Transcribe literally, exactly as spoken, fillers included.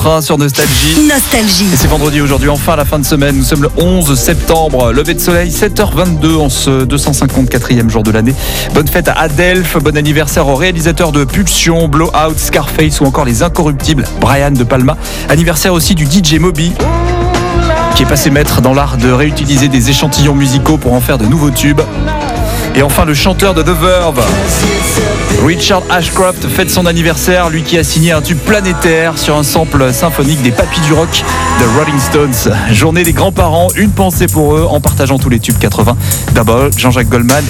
sur Nostalgie. Nostalgie. Et c'est vendredi aujourd'hui, enfin la fin de semaine. Nous sommes le onze septembre. Lever de soleil, sept heures vingt-deux en ce deux cent cinquante-quatrième jour de l'année. Bonne fête à Adelph, bon anniversaire aux réalisateurs de Pulsion, Blowout, Scarface ou encore Les Incorruptibles, Brian De Palma. Anniversaire aussi du D J Moby, qui est passé maître dans l'art de réutiliser des échantillons musicaux pour en faire de nouveaux tubes. Et enfin le chanteur de The Verve, Richard Ashcroft, fête son anniversaire, lui qui a signé un tube planétaire sur un sample symphonique des Papis du Rock de Rolling Stones. Journée des grands-parents, une pensée pour eux en partageant tous les tubes quatre-vingts. D'abord Jean-Jacques Goldman